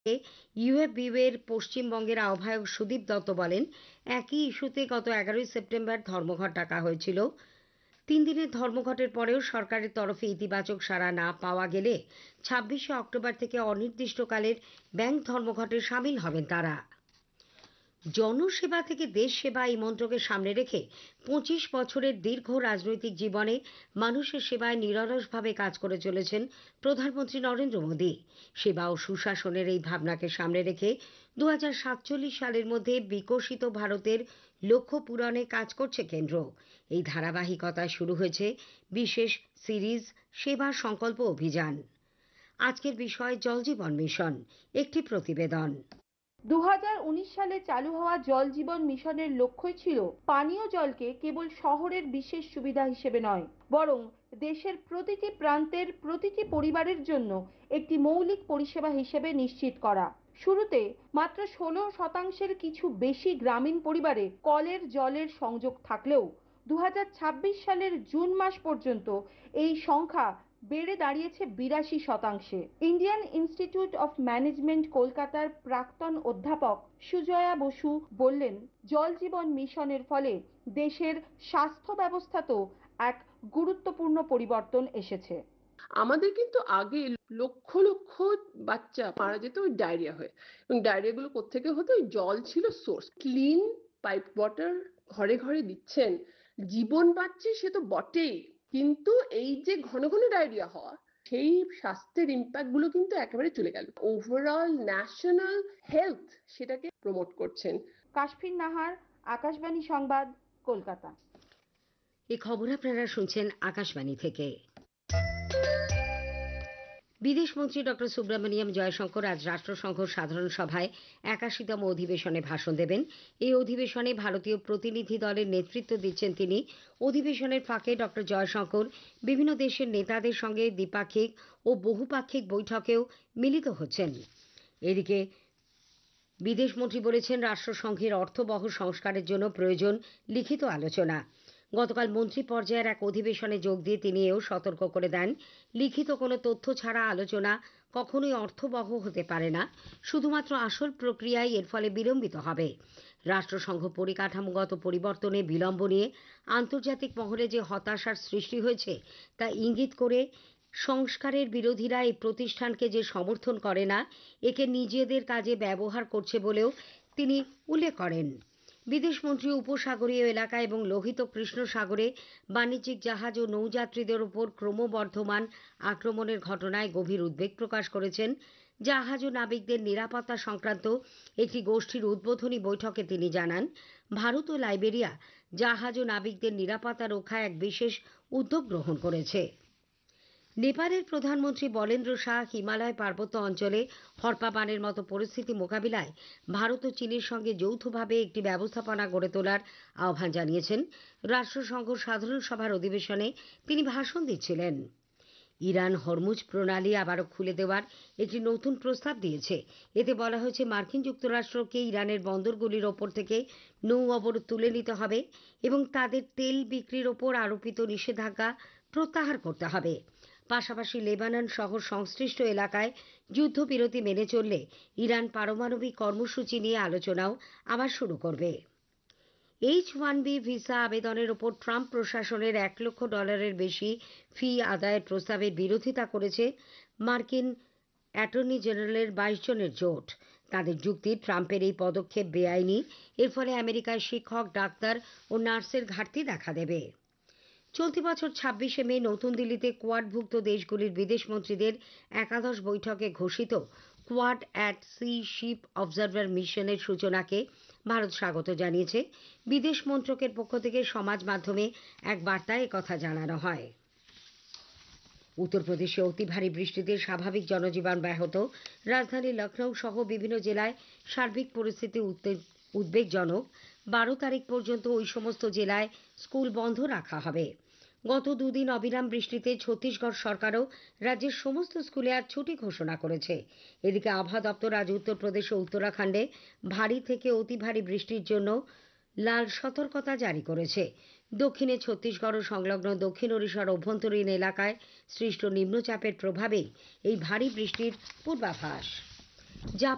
ইউএফবিউ-এর পশ্চিমবঙ্গের আহ্বায়ক সুদীপ দত্ত বলেন, একই ইস্যুতে গত 11 সেপ্টেম্বর ধর্মঘট ডাকা হয়েছিল। 3 দিনের ধর্মঘটের পরেও সরকারের তরফে ইতিবাচক সাড়া না পাওয়া গেলে 26 অক্টোবর থেকে অনির্দিষ্টকালের ব্যাংক ধর্মঘটে সামিল হবেন তারা। জনসেবা থেকে দেশ সেবা এই মন্ত্রকে সামনে রেখে 25 বছরের দীর্ঘ রাজনৈতিক জীবনে মানুষের সেবায় নিরলসভাবে কাজ করে চলেছেন প্রধানমন্ত্রী নরেন্দ্র মোদী। সেবা ও সুশাসনের এই ভাবনাকে সামনে রেখে 2047 সালের মধ্যে বিকশিত ভারতের লক্ষ্য পূরণে কাজ করছে কেন্দ্র। এই ধারাবাহিকতায় শুরু হয়েছে বিশেষ সিরিজ সেবা সংকল্প অভিযান। আজকের বিষয় জল জীবন মিশন, একটি প্রতিবেদন। 2019 সালে চালু হওয়া জল জীবন মিশনের লক্ষ্যই ছিল পানীয় জলকে কেবল শহরের বিশেষ সুবিধা হিসেবে নয়, বরং দেশের প্রতিটি প্রান্তের প্রতিটি পরিবারের জন্য একটি মৌলিক পরিষেবা হিসেবে নিশ্চিত করা। শুরুতে মাত্র 16% কিছু বেশি গ্রামীণ পরিবারে কলের জলের সংযোগ থাকলেও 2026 সালের জুন মাস পর্যন্ত এই সংখ্যা বেড়ে দাঁড়িয়েছে 82%। ইন্ডিয়ান ইনস্টিটিউট অফ ম্যানেজমেন্ট কলকাতার প্রাক্তন অধ্যাপক সুজয়া বসু বললেন, জল জীবন মিশনের ফলে দেশের স্বাস্থ্য ব্যবস্থাতেও এক গুরুত্বপূর্ণ পরিবর্তন এসেছে। আমাদের কিন্তু আগে লক্ষ লক্ষ বাচ্চা মারা যেত ওই ডায়রিয়া হয়ে, এবং ডায়রিয়া গুলো কোত্থেকে হতো? ওই জল ছিল সোর্স। ক্লিন পাইপ ওয়াটার ঘরে ঘরে দিচ্ছেন, জীবন বাঁচছে সে তো বটেই, কিন্তু এই যে ঘন ঘন ডায়রিয়া হওয়া, সেই স্বাস্থ্যের ইম্প্যাক্ট গুলো কিন্তু একেবারে চলে গেল। ওভারঅল ন্যাশনাল হেলথ সেটাকে প্রমোট করছেন। কাশফিন নাহার, আকাশবাণী সংবাদ, কলকাতা। এই খবর আপনারা শুনছেন আকাশবাণী থেকে। বিদেশমন্ত্রী ডক্টর সুব্রমণিয়াম জয়শঙ্কর আজ রাষ্ট্রসংঘ সাধারণ সভায় 81তম অধিবেশনে ভাষণ দেবেন। এই অধিবেশনে ভারতীয় প্রতিনিধি দলের নেতৃত্ব দিচ্ছেন তিনি। অধিবেশনের ফাঁকে ডক্টর জয়শঙ্কর বিভিন্ন দেশের নেতাদের সঙ্গে দ্বিপাক্ষিক ও বহুপাক্ষিক বৈঠকেও মিলিত হচ্ছেন। এদিকে বিদেশমন্ত্রী বলেছেন, রাষ্ট্রসংঘের অর্থবহ সংস্কারের জন্য প্রয়োজন লিখিত আলোচনা। গতকাল মন্ত্রী পর্যায়ের এক অধিবেশনে যোগ দিয়ে তিনি এও সতর্ক করে দেন, লিখিত কোনো তথ্য ছাড়া আলোচনা কখনোই অর্থবহ হতে পারে না। শুধুমাত্র আসল প্রক্রিয়ায় এর ফলে বিলম্বিত হবে। রাষ্ট্রসংঘ পরিকাঠামোগত পরিবর্তনে বিলম্ব নিয়ে আন্তর্জাতিক মহলে যে হতাশার সৃষ্টি হয়েছে তা ইঙ্গিত করে সংস্কারের বিরোধীরা এই প্রতিষ্ঠানকে যে সমর্থন করে না, একে নিজেদের কাজে ব্যবহার করছে বলেও তিনি উল্লেখ করেন। বিদেশমন্ত্রী উপসাগরীয় এলাকা এবং লোহিত কৃষ্ণ সাগরে বাণিজ্যিক জাহাজ ও নৌযাত্রীদের উপর ক্রমবর্ধমান আক্রমণের ঘটনায় গভীর উদ্বেগ প্রকাশ করেছেন। জাহাজ ও নাবিকদের নিরাপত্তা সংক্রান্ত একটি গোষ্ঠীর উদ্বোধনী বৈঠকে তিনি জানান, ভারত ও লাইবেরিয়া জাহাজ ও নাবিকদের নিরাপত্তা রক্ষায় এক বিশেষ উদ্যোগ গ্রহণ করেছে। নেপালের প্রধানমন্ত্রী বলেন্দ্র শাহ হিমালয় পার্বত্য অঞ্চলে হরপাবানের মতো পরিস্থিতি মোকাবিলায় ভারত ও চীনের সঙ্গে যৌথভাবে একটি ব্যবস্থাপনা গড়ে তোলার আহ্বান জানিয়েছেন। রাষ্ট্রসংঘ সাধারণ সভার অধিবেশনে তিনি ভাষণ দিচ্ছিলেন। ইরান হরমুজ প্রণালী আবারও খুলে দেওয়ার একটি নতুন প্রস্তাব দিয়েছে। এতে বলা হয়েছে, মার্কিন যুক্তরাষ্ট্রকে ইরানের বন্দরগুলির ওপর থেকে নৌ অবরোধ তুলে নিতে হবে এবং তাদের তেল বিক্রির ওপর আরোপিত নিষেধাজ্ঞা প্রত্যাহার করতে হবে। পাশাপাশি লেবানন সহ সংশ্লিষ্ট এলাকায় যুদ্ধবিরতি মেনে চললে ইরান পারমাণবিক কর্মসূচি নিয়ে আলোচনাও আবার শুরু করবে। H-1B ভিসা আবেদনের ওপর ট্রাম্প প্রশাসনের $1 লক্ষ বেশি ফি আদায়ের প্রস্তাবের বিরোধিতা করেছে মার্কিন অ্যাটর্নি জেনারেলের 22 জনের জোট। তাদের যুক্তি, ট্রাম্পের এই পদক্ষেপ বেআইনি। এর ফলে আমেরিকায় শিক্ষক, ডাক্তার ও নার্সের ঘাটতি দেখা দেবে। চলতি বছর 26শে মে নতুন দিল্লিতে কোয়াডভুক্ত দেশগুলির বিদেশমন্ত্রীদের একাদশ বৈঠকে ঘোষিত quad at C sheep observer মিশনের সূচনাকে ভারত স্বাগত জানিয়েছে। বিদেশ মন্ত্রকের পক্ষ থেকে সমাজ মাধ্যমে এক বার্তায় একথা জানানো হয়। উত্তরপ্রদেশে অতি ভারী বৃষ্টিতে স্বাভাবিক জনজীবন ব্যাহত। রাজধানী লখনৌ সহ বিভিন্ন জেলায় সার্বিক পরিস্থিতি উদ্বেগজনক। 12 তারিখ পর্যন্ত ওই সমস্ত জেলায় স্কুল বন্ধ রাখা হবে। গত দুদিন অবিরাম বৃষ্টিতে ছত্তিশগড় সরকারও রাজ্যের সমস্ত স্কুলে আজ ছুটি ঘোষণা করেছে। এদিকে আবহাওয়া দপ্তর আজ উত্তরপ্রদেশ ও উত্তরাখণ্ডে ভারী থেকে অতি ভারী বৃষ্টির জন্য লাল সতর্কতা জারি করেছে। দক্ষিণে ছত্তিশগড় ও সংলগ্ন দক্ষিণ ওড়িশার অভ্যন্তরীণ এলাকায় সৃষ্ট নিম্নচাপের প্রভাবেই এই ভারী বৃষ্টির পূর্বাভাস।